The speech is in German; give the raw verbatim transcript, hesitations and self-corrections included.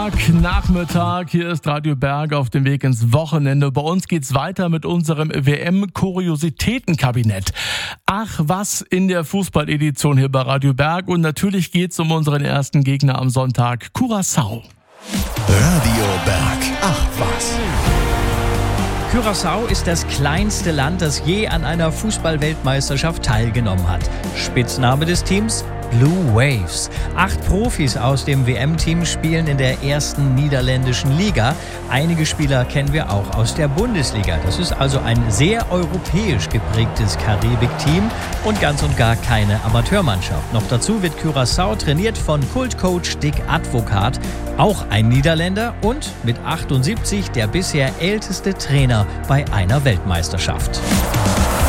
Samstagnachmittag, hier ist Radio Berg auf dem Weg ins Wochenende. Bei uns geht's weiter mit unserem W M-Kuriositätenkabinett. Ach, was in der Fußballedition hier bei Radio Berg. Und natürlich geht's um unseren ersten Gegner am Sonntag, Curaçao. Radio Berg. Ach was. Curaçao ist das kleinste Land, das je an einer Fußball-Weltmeisterschaft teilgenommen hat. Spitzname des Teams? Blue Waves. Acht Profis aus dem W M-Team spielen in der ersten niederländischen Liga. Einige Spieler kennen wir auch aus der Bundesliga. Das ist also ein sehr europäisch geprägtes Karibik-Team und ganz und gar keine Amateurmannschaft. Noch dazu wird Curaçao trainiert von Kultcoach Dick Advocaat, auch ein Niederländer und mit achtundsiebzig der bisher älteste Trainer bei einer Weltmeisterschaft.